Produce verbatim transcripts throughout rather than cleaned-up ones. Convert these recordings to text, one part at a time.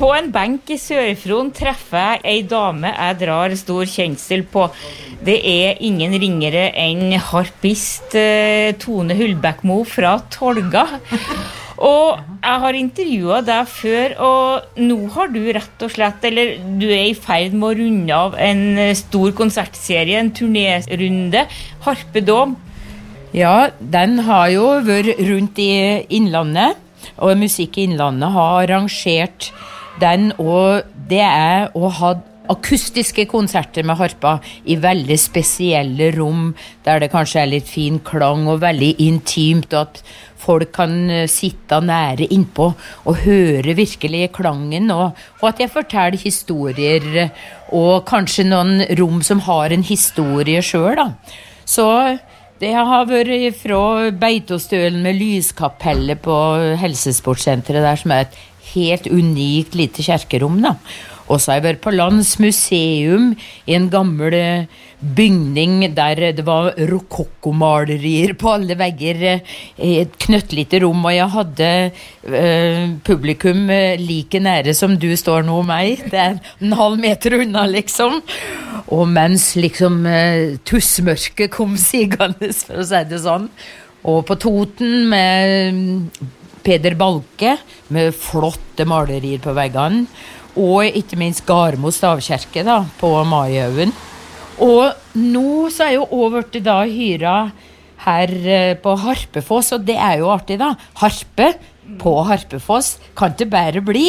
På en benk i Sør-Fron treffer jeg ei dame jeg drar stor kjensel på. Det er ingen ringere enn harpist eh, Tone Hullbækmo fra Tolga. Og jeg har intervjuet deg før, og nå har du rett og slett, eller du er i ferd med å runde av en stor konsertserie, en turnérunde, Harpedom. Ja, den har jo vært rundt i Innlandet, og Musikk i Innlandet har arrangert den, og det er å ha akustiske konserter med harpa i veldig spesielle rom, der det kanskje er litt fin klang og veldig intimt, og at folk kan sitte nære innpå og høre virkelig klangen, og, og at jeg forteller historier, og kanskje noen rom som har en historie selv da. Så det har vært fra Beitostølen med lyskapellet på Helsesportsenteret der, som er et helt unikt lite kjerkerom da. Og så har jeg vært på Landsmuseum i en gammel bygning der det var rokokkomalerier på alle vegger i et knøttlite rom, og jeg hadde uh, publikum like nære som du står nå meg, det er en halv meter unna liksom, og mens liksom uh, tussmørket kom sigende, for å si det sånn, og på Toten med Peder Balke med flotte malerier på veggene, og ikke minst Garmo stavkirke da, på Maihaugen. Og nå så er jo over til da hyra her på Harpefoss, og det er jo artig da. Harpe på Harpefoss kan ikke bare bli.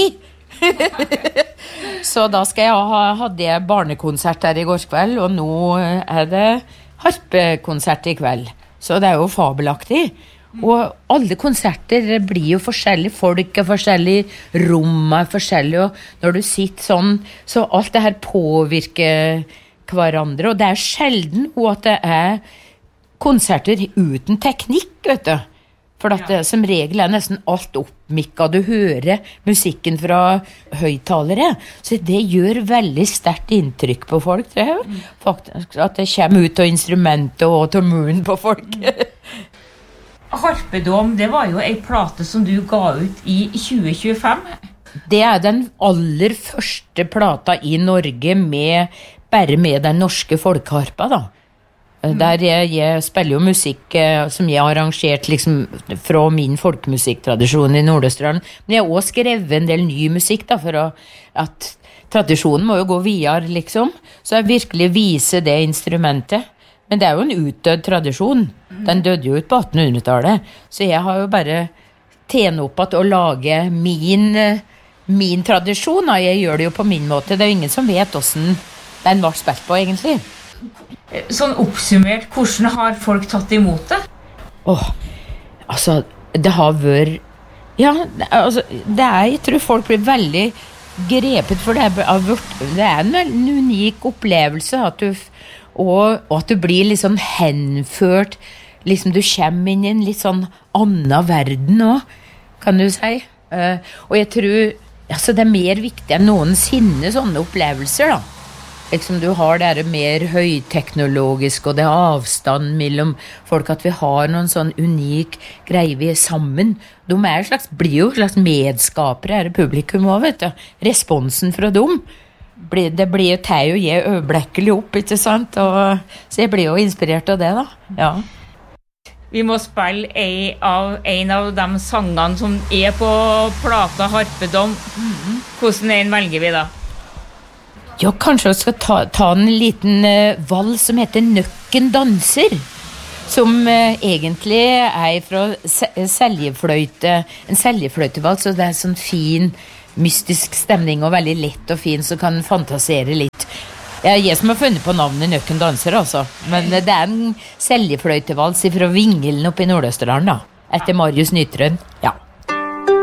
Så da skal jeg ha, hadde jeg barnekonsert her i går kveld, og nå er det harpekonsert i kveld. Så det er jo fabelaktig. Og alle konserter blir jo forskjellige, folk er forskjellige, rom er forskjellige, og når du sitter sånn, så alt det her påvirker hverandre, og det er sjelden at det er konserter uten teknikk, vet du. For at det som regel er nesten alt oppmikket, du hører musikken fra høyttalere, så det gjør veldig sterkt inntrykk på folk, tror jeg. Faktisk, at det kommer ut av instrumentet og til munnen på folk. Harpedom, det var jo en plate som du ga ut i tjue tjuefem. Det er den aller første plata i Norge med, bare med den norske folkeharpa da. Mm. Der jeg, jeg spiller jo musikk eh, som jeg har arrangert liksom, fra min folkemusikktradisjon i Nord-Østerdalen. Men jeg har også skrevet en del ny musikk da, for å, at tradisjonen må jo gå videre liksom. Så jeg virkelig viser det instrumentet. Men det er jo en utdødd tradisjon. Den døde jo ut på attenhundretallet. Så jeg har jo bare tjent opp at å lage min, min tradisjon. Jeg gjør det jo på min måte. Det er jo ingen som vet hvordan den var spilt på, egentlig. Sånn oppsummert, hvordan har folk tatt imot det? Åh, altså, det har vært... Ja, altså, det er, jeg tror folk blir veldig grepet, for det er, det er en, en unik opplevelse at du... Og, og at du blir liksom henført, liksom du kommer inn i en litt sånn annen verden også, kan du si. Uh, og jeg tror, altså det er mer viktig enn noensinne sånne opplevelser da. Liksom du har det her mer høyteknologisk, og det er avstand mellom folk, at vi har noen sånn unik greie vi er sammen. De er slags, blir jo slags medskapere her i publikum også, vet du. Responsen fra dem. Det blir jo teg og jeg øyeblekkelig opp, ikke sant? Og, så jeg blir jo inspirert av det da, ja. Vi må spille en av, en av de sangene som er på plata Harpedom. Mm-hmm. Hvordan en velger vi da? Ja, kanskje vi skal ta, ta en liten uh, vals som heter Nøkken danser, som uh, egentlig er fra seljefløyte, en seljefløytevals, og det er sånn fin mystisk stemning og veldig lett og fin, så kan fantasere litt. Det er jeg som har funnet på navnet Nøkken danser, altså. Men det er en seljefløytevals fra Vingelen oppe i Nord-Østerdalen, da. Etter Marius Nytrøen. Ja.